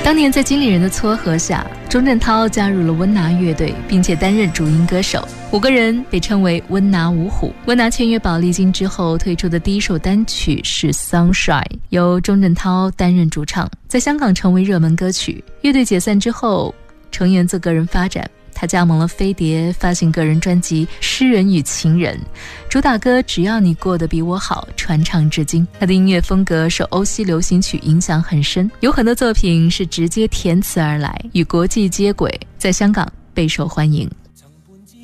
当年在经理人的撮合下，钟镇涛加入了温拿乐队，并且担任主音歌手。5个人被称为温拿五虎。温拿签约宝丽金之后推出的第一首单曲是 Sunshine， 由钟镇涛担任主唱，在香港成为热门歌曲。乐队解散之后，成员自个人发展，他加盟了飞碟，发行个人专辑《诗人与情人》，主打歌只要你过得比我好传唱至今。他的音乐风格受欧西流行曲影响很深，有很多作品是直接填词而来，与国际接轨，在香港备受欢迎。